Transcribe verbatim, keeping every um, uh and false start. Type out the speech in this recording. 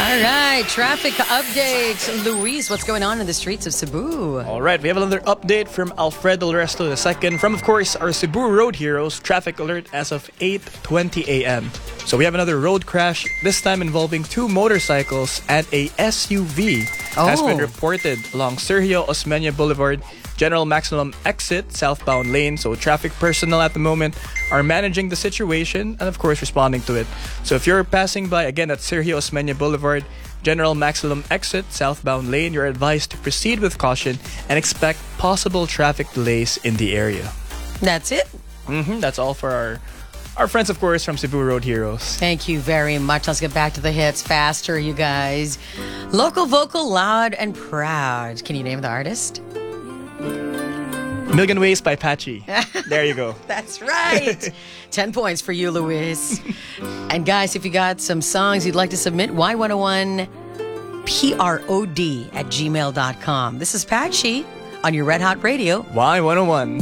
All right, traffic update. Luis, what's going on in the streets of Cebu? All right, we have another update from Alfredo Loresto the second from, of course, our Cebu Road Heroes. Traffic alert as of eight twenty a.m. So we have another road crash, this time involving two motorcycles and a S U V. Oh. Has been reported along Sergio Osmeña Boulevard, General Maximum exit, southbound lane. So traffic personnel at the moment are managing the situation and, of course, responding to it. So if you're passing by, again, at Sergio Osmeña Boulevard, General Maximum exit, southbound lane, you're advised to proceed with caution and expect possible traffic delays in the area. That's it. Mm-hmm, that's all for our our friends, of course, from Cebu Road Heroes. Thank you very much. Let's get back to the hits faster, you guys. Local, vocal, loud, and proud. Can you name the artist? Million Ways by Patchy. There you go. That's right. ten points for you, Luis. And guys, if you got some songs you'd like to submit, Y one oh one P R O D at gmail dot com. This is Patchy on your Red Hot Radio. Y one oh one.